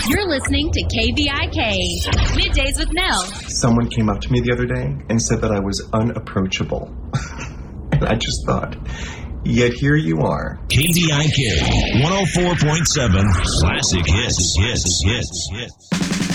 You're listening to KVIK, Middays with Mel. Someone came up to me the other day and said that I was unapproachable. And I just thought, yet here you are. KVIK 104.7 Classic Hits.